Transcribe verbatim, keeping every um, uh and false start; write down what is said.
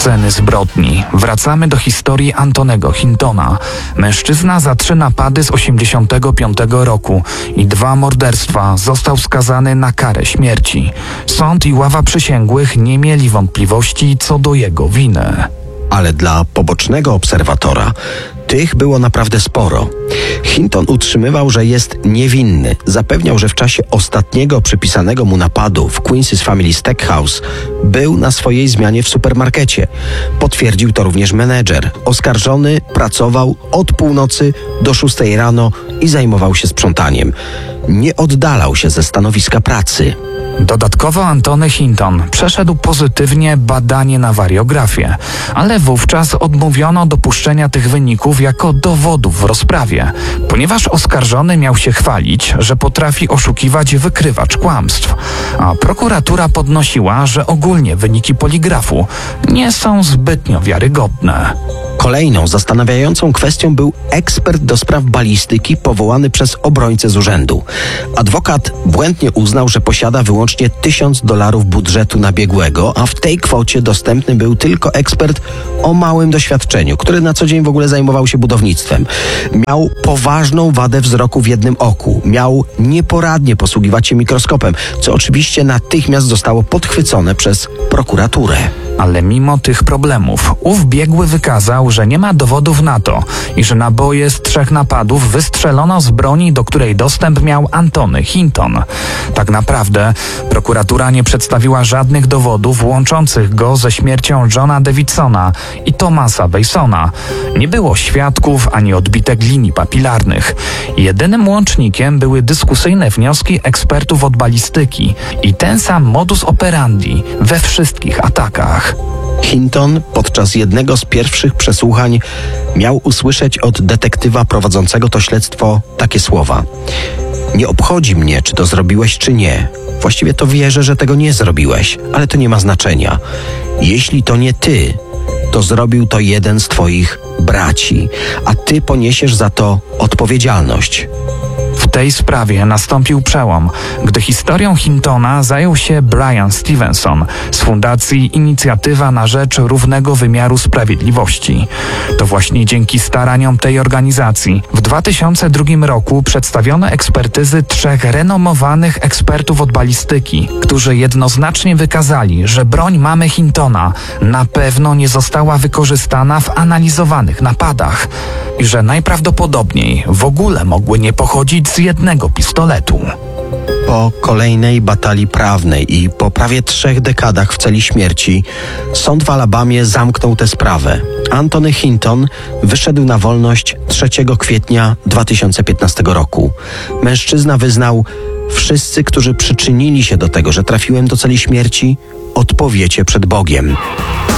Sceny zbrodni. Wracamy do historii Antonego Hintona. Mężczyzna za trzy napady z osiemdziesiątego piątego roku i dwa morderstwa został skazany na karę śmierci. Sąd i ława przysięgłych nie mieli wątpliwości co do jego winy. Ale dla pobocznego obserwatora tych było naprawdę sporo. Hinton utrzymywał, że jest niewinny. Zapewniał, że w czasie ostatniego przypisanego mu napadu w Queen's Family Steakhouse był na swojej zmianie w supermarkecie. Potwierdził to również menedżer. Oskarżony pracował od północy do szóstej rano i zajmował się sprzątaniem. Nie oddalał się ze stanowiska pracy. Dodatkowo Antony Hinton przeszedł pozytywnie badanie na wariografię, ale wówczas odmówiono dopuszczenia tych wyników jako dowodów w rozprawie, ponieważ oskarżony miał się chwalić, że potrafi oszukiwać wykrywacz kłamstw, a prokuratura podnosiła, że ogólnie wyniki poligrafu nie są zbytnio wiarygodne. Kolejną zastanawiającą kwestią był ekspert do spraw balistyki powołany przez obrońcę z urzędu. Adwokat błędnie uznał, że posiada wyłącznie tysiąc dolarów budżetu na biegłego, a w tej kwocie dostępny był tylko ekspert o małym doświadczeniu, który na co dzień w ogóle zajmował się budownictwem. Miał poważną wadę wzroku w jednym oku. Miał nieporadnie posługiwać się mikroskopem, co oczywiście natychmiast zostało podchwycone przez prokuraturę. Ale mimo tych problemów ów biegły wykazał, że nie ma dowodów na to, iż naboje z trzech napadów wystrzelono z broni, do której dostęp miał Antony Hinton. Tak naprawdę prokuratura nie przedstawiła żadnych dowodów łączących go ze śmiercią Johna Davidsona i Thomasa Basona. Nie było świadków ani odbitek linii papilarnych. Jedynym łącznikiem były dyskusyjne wnioski ekspertów od balistyki i ten sam modus operandi we wszystkich atakach. Hinton podczas jednego z pierwszych przesłuchań miał usłyszeć od detektywa prowadzącego to śledztwo takie słowa: nie obchodzi mnie, czy to zrobiłeś, czy nie. Właściwie to wierzę, że tego nie zrobiłeś, ale to nie ma znaczenia. Jeśli to nie ty, to zrobił to jeden z twoich braci, a ty poniesiesz za to odpowiedzialność. W tej sprawie nastąpił przełom, gdy historią Hintona zajął się Brian Stevenson z Fundacji Inicjatywa na rzecz Równego Wymiaru Sprawiedliwości. To właśnie dzięki staraniom tej organizacji w dwa tysiące drugim roku przedstawiono ekspertyzy trzech renomowanych ekspertów od balistyki, którzy jednoznacznie wykazali, że broń mamy Hintona na pewno nie została wykorzystana w analizowanych napadach i że najprawdopodobniej w ogóle mogły nie pochodzić z jednego pistoletu. Po kolejnej batalii prawnej i po prawie trzech dekadach w celi śmierci, sąd w Alabamie zamknął tę sprawę. Antony Hinton wyszedł na wolność trzeciego kwietnia dwa tysiące piętnastego roku. Mężczyzna wyznał: wszyscy, którzy przyczynili się do tego, że trafiłem do celi śmierci, odpowiecie przed Bogiem.